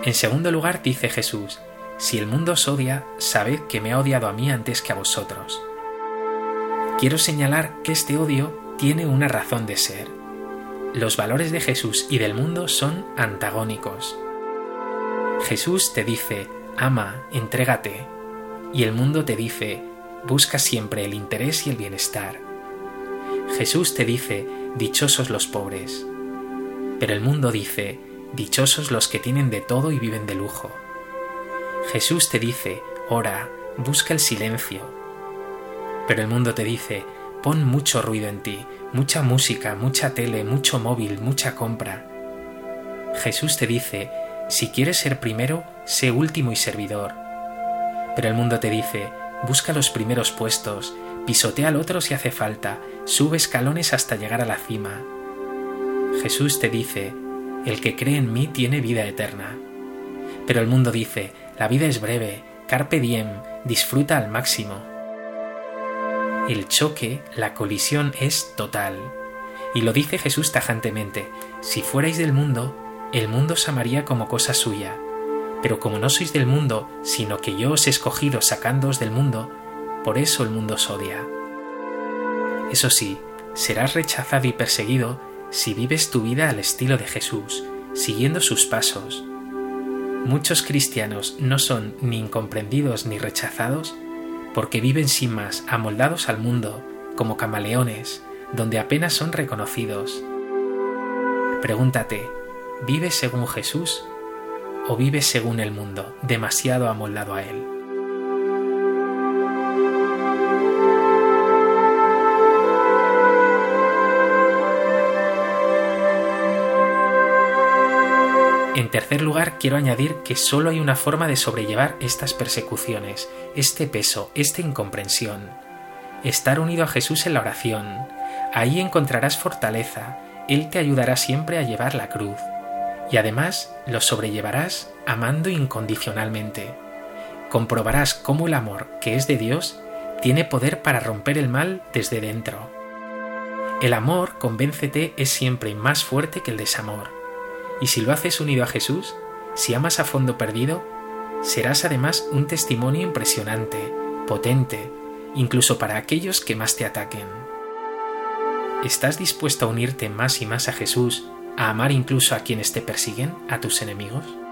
En segundo lugar, dice Jesús: si el mundo os odia, sabed que me ha odiado a mí antes que a vosotros. Quiero señalar que este odio tiene una razón de ser. Los valores de Jesús y del mundo son antagónicos. Jesús te dice: ama, entrégate, y el mundo te dice: busca siempre el interés y el bienestar. Jesús te dice: dichosos los pobres, pero el mundo dice: dichosos los que tienen de todo y viven de lujo. Jesús te dice: ora, busca el silencio, pero el mundo te dice: pon mucho ruido en ti, mucha música, mucha tele, mucho móvil, mucha compra. Jesús te dice: si quieres ser primero, sé último y servidor. Pero el mundo te dice: busca los primeros puestos, pisotea al otro si hace falta, sube escalones hasta llegar a la cima. Jesús te dice: el que cree en mí tiene vida eterna. Pero el mundo dice: la vida es breve, carpe diem, disfruta al máximo. El choque, la colisión es total. Y lo dice Jesús tajantemente: si fuerais del mundo, el mundo os amaría como cosa suya. Pero como no sois del mundo, sino que yo os he escogido sacándoos del mundo, por eso el mundo os odia. Eso sí, serás rechazado y perseguido si vives tu vida al estilo de Jesús, siguiendo sus pasos. Muchos cristianos no son ni incomprendidos ni rechazados porque viven sin más, amoldados al mundo, como camaleones, donde apenas son reconocidos. Pregúntate: ¿vives según Jesús o vives según el mundo, demasiado amoldado a él? En tercer lugar, quiero añadir que solo hay una forma de sobrellevar estas persecuciones, este peso, esta incomprensión: estar unido a Jesús en la oración. Ahí encontrarás fortaleza, Él te ayudará siempre a llevar la cruz. Y además lo sobrellevarás amando incondicionalmente. Comprobarás cómo el amor, que es de Dios, tiene poder para romper el mal desde dentro. El amor, convéncete, es siempre más fuerte que el desamor. Y si lo haces unido a Jesús, si amas a fondo perdido, serás además un testimonio impresionante, potente, incluso para aquellos que más te ataquen. ¿Estás dispuesto a unirte más y más a Jesús, a amar incluso a quienes te persiguen, a tus enemigos?